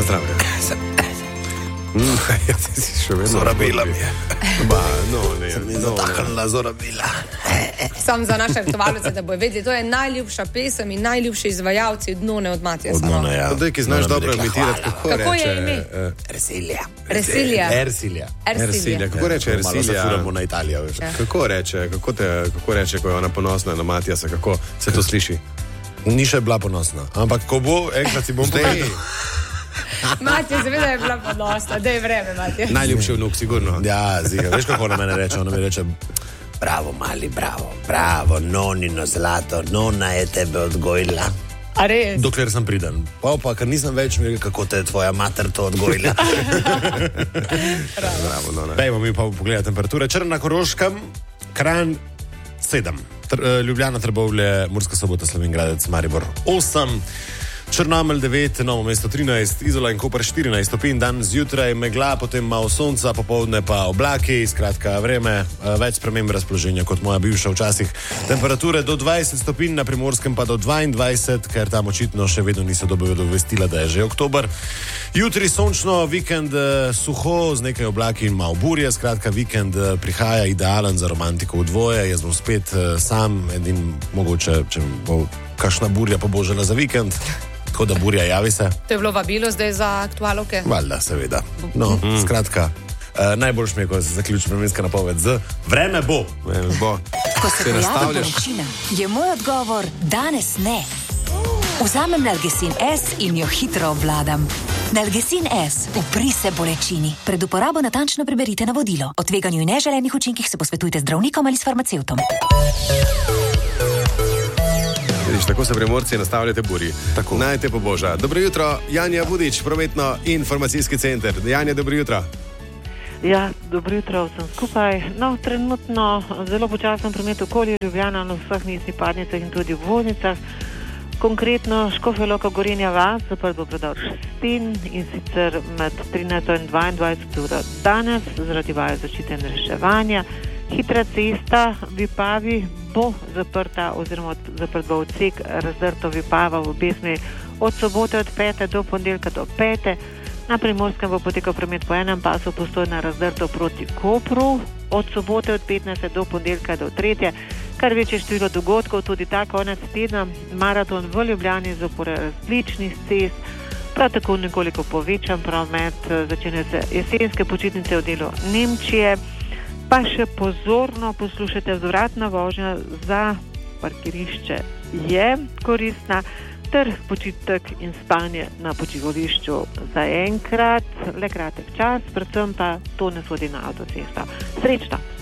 zdravje. Zorabila mi je. Sem mi zataknila zorabila. Sam za naše aktualce, da bojo vedeli, to je najljubša pesem in najljubši izvajalci Dnone od Matija Od Dnone, ja. Zdaj, ki znaš dobro imitirati, Kako je ime? Ersilija. Ersilija. Kako reče Ersilija? Malo se furamo na Italijo, veš. Kako reče, ko je ona ponosna na Matijasa, kako se to sliši? Ni še bila ponosna, ampak ko bo, enkrat si bom povedal. Matija, seveda je bila ponosna, da je vreme, Matija. Najljubši vnuk, sigurno. Ja, ziga, veš kako ona mene reče? Ona mi reče, bravo, mali, bravo, nonino zlato, nona je tebe odgojila. A res? Dokler sem priden. Pa, ker nisem več, mi rekel, kako te je tvoja mater to odgojila. Bravo, Nona. Dajmo mi pa pogledati temperature. Črna na Koroškem, Kranj 7. Ljubljana, Trbovlje, Murska Sobota, Slovenj Gradec, Maribor 8. Črnomelj 9, Novo mesto 13, Izola in Koper 14 stopinj, dan zjutraj megla, potem malo sonca, popoldne pa oblaki, skratka vreme, več sprememb razpoloženja kot moja bivša včasih. Temperature do 20 stopinj, na Primorskem pa do 22, ker tam očitno še vedno niso dobili dovestila, da je že oktober. Jutri sončno, vikend suho, z nekaj oblaki in malo burje, skratka vikend prihaja idealen za romantiko v dvoje, jaz bom spet sam, edin mogoče, če bo kakšna burja pobožala za vikend. Tako da burja, javi se. To je bilo vabilo zdaj za aktualke? Valjda, seveda. No, skratka, najboljš mi je, ko se zaključi vremenska napoved z vreme bo. Ko se pojavi bolečina, je moj odgovor danes ne. Vzamem Nalgecin S in jo hitro obvladam. Nalgecin S, upri se bolečini. Pred uporabo natančno preberite navodilo. O tveganju in neželenih učinkih se posvetujte z zdravnikom ali s farmacevtom. Vidiš, tako se Primorci nastavljate burji. Naj te poboža. Dobro jutro, Janja Budič, prometno-informacijski center. Janja, dobro jutro. Ja, dobro jutro vsem skupaj. No, trenutno zelo počasen promet okoli Ljubljana na vseh mestnih padnicah in tudi v voznicah. Konkretno Škofja Loka, Gorenja vas, zaprt bo predor Šestin in sicer med 13 in 22 uro danes zaradi vaje zaščite in reševanja. Hitra cesta Vipavi bo zaprta oziroma zaprt bo odsek Razdrto Vipava v obe smeri od sobote od 5. do ponedeljka do 5. Na Primorskem bo potekal promet po enem pasu Postojna Razdrto proti Kopru od sobote od 15. do ponedeljka do 3. Kar večje število dogodkov, tudi ta konec tedna, maraton v Ljubljani z opore različnih cest, prav tako nekoliko povečan promet, začenjajo se jesenske počitnice v delu Nemčije. Pa še pozorno poslušajte, vzvratna vožnja za parkirišče je koristna, ter počitek in spanje na počivališču za enkrat, le kratek čas, predvsem pa to ne sodi na avtocesto. Srečno!